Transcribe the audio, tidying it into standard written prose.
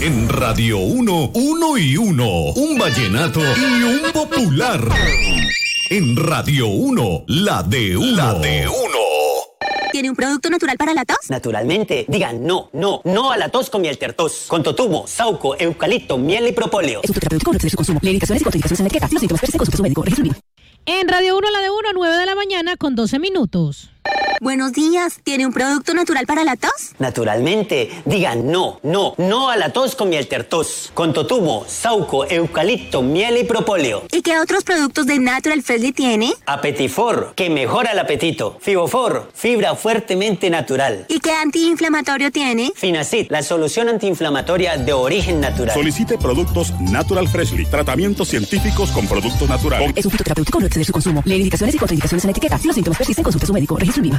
En Radio 1, 1 y 1. Un vallenato y un popular. En Radio 1, la de 1. La de 1. ¿Tiene un producto natural para la tos? Naturalmente. Digan no a la tos con miel tertos. Con totumo, sauco, eucalipto, miel y propóleo. Es un terapéutico, no excede su consumo. Lee indicaciones y contraindicaciones en la etiqueta. Si los síntomas persisten, consulte a su médico. Registro UNIVAC. En Radio 1, la de 1, 9 de la mañana con 12 minutos. Buenos días. ¿Tiene un producto natural para la tos? Naturalmente. Digan no a la tos con miel tertos. Con totumo, sauco, eucalipto, miel y propóleo. ¿Y qué otros productos de Natural Freshly tiene? Apetifor, que mejora el apetito. Fibofor, fibra fuertemente natural. ¿Y qué antiinflamatorio tiene? Finacid, la solución antiinflamatoria de origen natural. Solicite productos Natural Freshly. Tratamientos científicos con productos naturales. Es un fitoterapéutico, no exceder su consumo. Lee indicaciones y contraindicaciones en la etiqueta. Si los síntomas persisten, consulte a su médico. Registro UNIVAC.